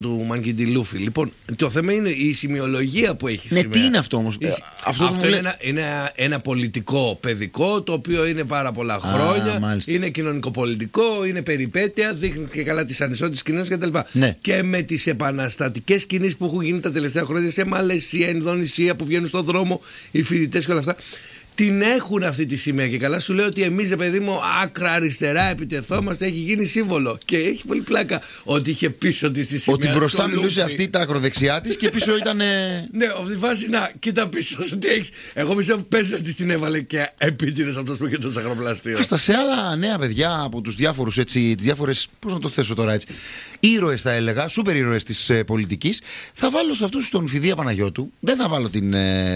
του Μαγκιντιλούφη. Λοιπόν, το θέμα είναι η σημειολογία που έχει σήμερα. Τι είναι αυτό όμως? Αυτό είναι ένα πολιτικό παιδικό, το οποίο είναι πάρα πολλά χρόνια. Είναι κοινωνικοπολιτικό, είναι περιπέτεια, δείχνει και καλά τις ανισότητες κοινωνίας κτλ. Ναι. Και με τις επαναστατικές κινήσεις που έχουν γίνει τα τελευταία χρόνια σε Μαλαισία, Ινδονησία, που βγαίνουν στον δρόμο οι φοιτητές και όλα αυτά. Την έχουν αυτή τη σημαία και καλά σου λέω ότι εμείς, παιδί μου, άκρα αριστερά επιτεθόμαστε, έχει γίνει σύμβολο. Και έχει πολύ πλάκα ότι είχε πίσω της τη σημαία. Ότι μπροστά μιλούσε αυτή τα ακροδεξιά της και πίσω ήταν. Ναι, αυτή τη φάση να κοίτα πίσω σου τι έχεις. Εγώ πιστεύω πες της την έβαλε και επίτηδες αυτός που είχε το σαχαροπλαστείο. Άστα σε άλλα νέα παιδιά από τους διάφορους έτσι, τις διάφορες, πώς να το θέσω τώρα έτσι, ήρωες θα έλεγα, σούπερ ήρωες της πολιτικής, θα βάλω σε αυτούς τον Φιδία Παναγιώτου. Δεν θα βάλω την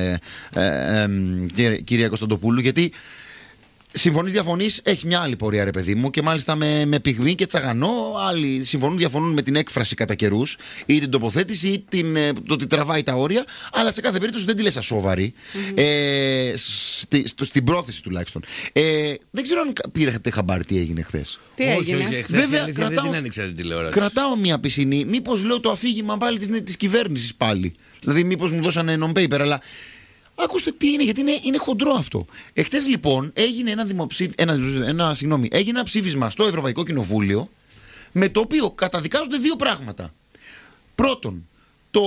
κυρία Κωνσταντοπούλου, γιατί συμφωνείς, διαφωνείς, έχει μια άλλη πορεία, ρε παιδί μου, και μάλιστα με πυγμή και τσαγανό. Άλλοι συμφωνούν, διαφωνούν με την έκφραση κατά καιρούς ή την τοποθέτηση ή το ότι τραβάει τα όρια, αλλά σε κάθε περίπτωση δεν τη λες ασόβαρη. Στην πρόθεση τουλάχιστον. Δεν ξέρω αν πήρατε χαμπάρι τι έγινε χθες. Τι έγινε? Βέβαια, δεν την άνοιξα την τηλεόραση. Κρατάω μια πισινή. Μήπως λέω το αφήγημα πάλι της κυβέρνησης πάλι. Δηλαδή, μήπως μου δώσανε non-paper, αλλά. Ακούστε τι είναι, γιατί είναι χοντρό αυτό. Εχθές λοιπόν έγινε έγινε ένα ψήφισμα στο Ευρωπαϊκό Κοινοβούλιο, με το οποίο καταδικάζονται δύο πράγματα. Πρώτον, το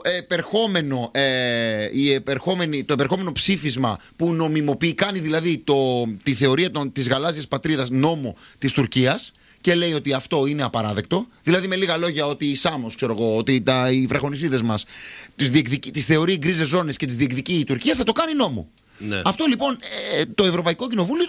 επερχόμενο ψήφισμα που νομιμοποιεί, κάνει δηλαδή τη θεωρία της γαλάζιας πατρίδας νόμο της Τουρκίας, και λέει ότι αυτό είναι απαράδεκτο. Δηλαδή, με λίγα λόγια, ότι η Σάμος, ξέρω εγώ, ότι οι βραχονισίδες μας τις θεωρεί γκρίζες ζώνες και τις διεκδικεί η Τουρκία, θα το κάνει νόμο. Ναι. Αυτό λοιπόν το Ευρωπαϊκό Κοινοβούλιο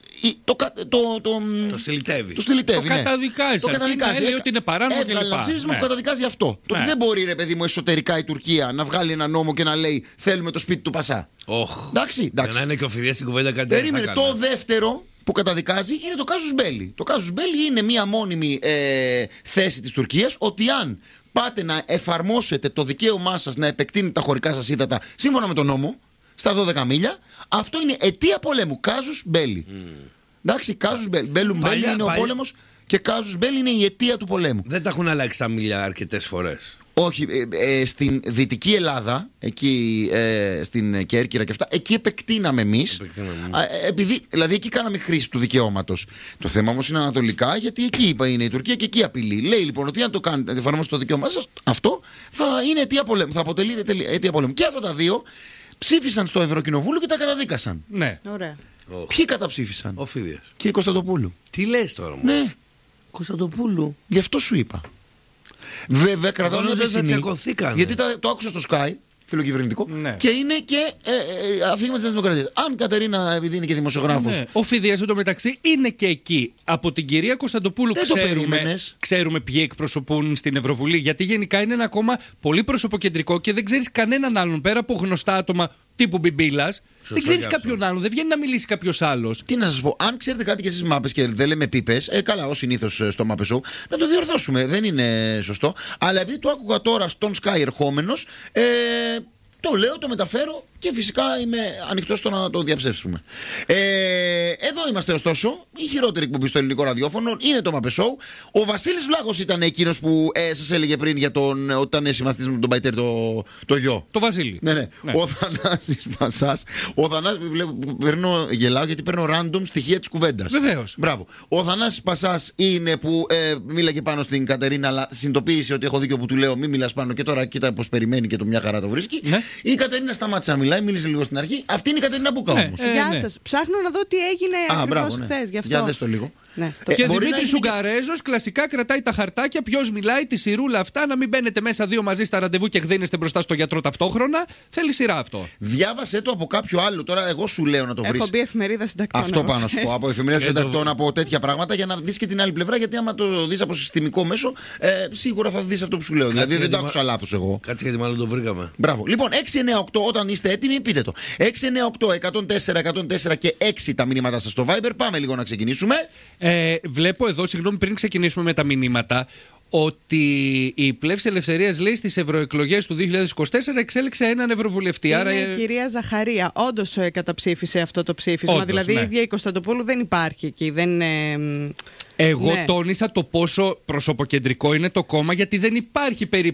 το στυλιτεύει. Το καταδικάζει. Το καταδικάζει. Λέει ότι είναι παράνομο και έβγαλε ένα ψήφισμα που καταδικάζει αυτό. Ναι. Το ότι δεν μπορεί, ρε παιδί μου, εσωτερικά η Τουρκία να βγάλει ένα νόμο και να λέει θέλουμε το σπίτι του Πασά. Εντάξει. Για να είναι και ο Φιδίας στην κουβέντα κάτι. Περίμενε. Το δεύτερο που καταδικάζει είναι το κάζους μπέλι. Το κάζους μπέλι είναι μία μόνιμη θέση της Τουρκίας, ότι αν πάτε να εφαρμόσετε το δικαίωμά σας να επεκτείνετε τα χωρικά σας ύδατα σύμφωνα με τον νόμο στα 12 μίλια, αυτό είναι αιτία πολέμου. Κάζους μπέλι. Εντάξει, κάζους μπέλι. Μπέλουμ μπέλι είναι ο πόλεμος και κάζους μπέλι είναι η αιτία του πολέμου. Δεν τα έχουν αλλάξει τα μίλια αρκετές φορές. Όχι, στην Δυτική Ελλάδα, εκεί στην Κέρκυρα και αυτά, εκεί επεκτείναμε εμείς. Δηλαδή εκεί κάναμε χρήση του δικαιώματος. Το θέμα όμως είναι ανατολικά, γιατί εκεί είναι η Τουρκία και εκεί απειλεί. Λέει λοιπόν ότι αν το κάνετε, αν εφαρμόσετε το δικαίωμά σας, αυτό θα είναι αιτία πολέμου. Θα αποτελεί αιτία πολέμου. Και αυτά τα δύο ψήφισαν στο Ευρωκοινοβούλιο και τα καταδίκασαν. Ναι. Ωραία. Ποιοι καταψήφισαν? Ο Φίδιας. Και η Κωνσταντοπούλου. Τι λες τώρα μου? Ναι. Κωνσταντοπούλου. Γι' αυτό σου είπα. Βέβαια, κρατάω μια πισινή. Γιατί το άκουσα στο Sky, φιλοκυβερνητικό, ναι. Και είναι και αφήγημα της Δημοκρατίας. Αν Κατερίνα, επειδή είναι και δημοσιογράφος. Ναι. Ο Φιδίας εντωμεταξύ είναι και εκεί. Από την κυρία Κωνσταντοπούλου ξέρουμε ποιοι εκπροσωπούν στην Ευρωβουλή. Γιατί γενικά είναι ένα κόμμα πολύ προσωποκεντρικό και δεν ξέρεις κανέναν άλλον πέρα από γνωστά άτομα τύπου Μπιμπίλας. Δεν ξέρεις κάποιον άλλον, δεν βγαίνει να μιλήσει κάποιος άλλος. Τι να σας πω, αν ξέρετε κάτι και εσείς μάπες και δεν λέμε πίπες, καλά, ως συνήθως στο Μάπε Show, να το διορθώσουμε. Δεν είναι σωστό. Αλλά επειδή το άκουγα τώρα στον Sky ερχόμενος, το λέω, το μεταφέρω και φυσικά είμαι ανοιχτός στο να το διαψεύσουμε. Εδώ είμαστε ωστόσο. Η χειρότερη εκπομπή στο ελληνικό ραδιόφωνο είναι το Μάπε Show. Ο Βασίλης Βλάχος ήταν εκείνος που σας έλεγε πριν για τον όταν συμμαθείς με τον Παϊτέρ το γιο. Το Βασίλη. Ναι. Ο Θανάσης Πασάς. Ο Θανάσης, γελάω γιατί παίρνω random στοιχεία της κουβέντας. Βεβαίως. Μπράβο. Ο Θανάσης Πασάς είναι που μίλαγε πάνω στην Κατερίνα, αλλά συνειδητοποίησε ότι έχω δίκιο που του λέω: μην μιλάς πάνω, και τώρα κοίτα πως περιμένει και το μια χαρά το βρίσκει. Ναι. Η Κατερίνα σταμάτησε να μιλάει, μίλησε λίγο στην αρχή. Αυτή είναι η Κατερίνα Μπούκα όμως. Γεια σας. Ψάχνω να δω τι έγινε ακριβώς χθες. Γι' αυτό. Για δες το λίγο. Ναι. Και Δημήτρης Ουγγαρέζος κλασικά κρατάει τα χαρτάκια. Ποιος μιλάει, τη σειρούλα αυτά. Να μην μπαίνετε μέσα δύο μαζί στα ραντεβού και εκδίνεστε μπροστά στο γιατρό ταυτόχρονα. Θέλει σειρά αυτό. Διάβασέ το από κάποιο άλλο. Τώρα, εγώ σου λέω να το βρεις. Έχω μπει εφημερίδα συντακτών. Αυτό πάνω σου πω. Από εφημερίδα συντακτών, από τέτοια πράγματα, για να δεις και την άλλη πλευρά. Γιατί άμα το δεις από συστημικό μέσο, σίγουρα θα δεις αυτό που σου λέω. Δηλαδή δεν το άκουσα λάθος εγώ. Κάτσε γιατί μάλλον το βρήκαμε. Μπράβο. Λοιπόν, 698 όταν είστε έτοιμοι, πείτε το. 698-104-104 και 6 τα μηνύματα σας στο Viber. Πάμε λίγο να ξεκινήσουμε. Βλέπω εδώ, συγγνώμη, πριν ξεκινήσουμε με τα μηνύματα, ότι η Πλεύση Ελευθερίας, λέει, στις ευρωεκλογές του 2024 εξέλεξε έναν ευρωβουλευτή. Είναι η κυρία Ζαχαρία. Όντως καταψήφισε αυτό το ψήφισμα. Όντως, δηλαδή ναι. η ίδια η Κωνσταντοπούλου δεν υπάρχει εκεί. Εγώ ναι. τόνισα το πόσο προσωποκεντρικό είναι το κόμμα, γιατί δεν υπάρχει περίπτωση